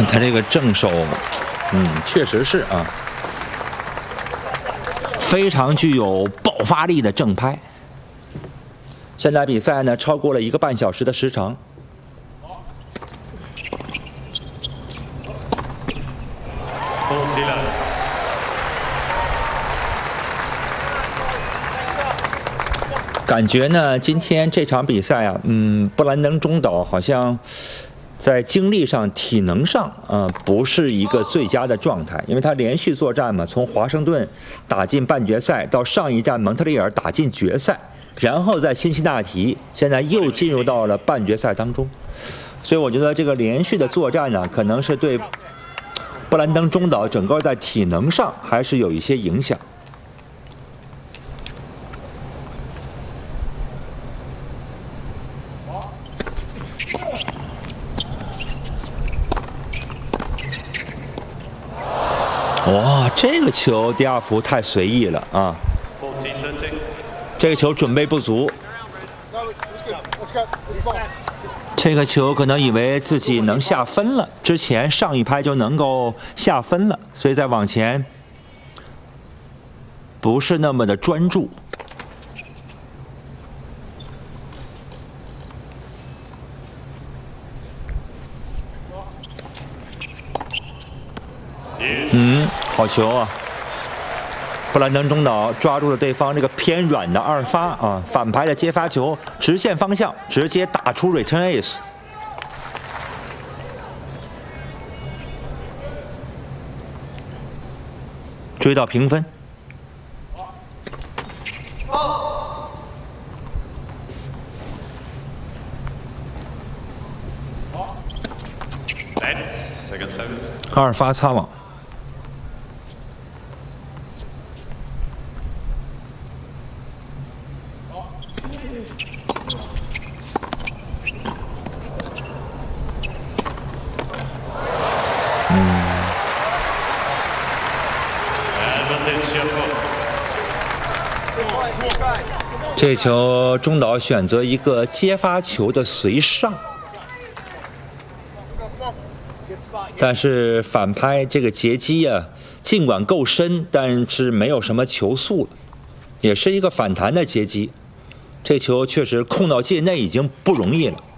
他这个正手，确实是啊，非常具有爆发力的正拍。现在比赛呢超过了1个半小时的时长。感觉呢，今天这场比赛啊，布兰登中岛好像在精力上、体能上，不是一个最佳的状态，因为他连续作战嘛，从华盛顿打进半决赛，到上一站蒙特利尔打进决赛，然后在辛辛那提，现在又进入到了半决赛当中，所以我觉得这个连续的作战呢，可能是对布兰登中岛整个在体能上还是有一些影响。哇，这个球迪亚福太随意了啊！这个球准备不足，这个球可能以为自己能下分了，之前上一拍就能够下分了，所以再往前不是那么的专注。好球啊！布兰登中岛抓住了对方这个偏软的2发啊，反拍的接发球，直线方向直接打出 return ace， 追到平分。2发擦网。这球中岛选择一个接发球的随上，但是反拍这个截击啊，尽管够深，但是没有什么球速了，也是一个反弹的截击。这球确实控到界内已经不容易了。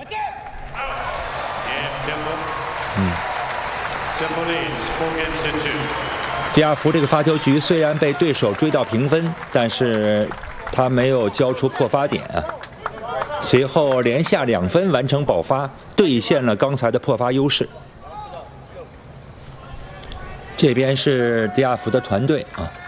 迪亚福这个发球局虽然被对手追到平分，但是他没有交出破发点啊。随后连下2分完成保发，兑现了刚才的破发优势。这边是迪亚福的团队啊。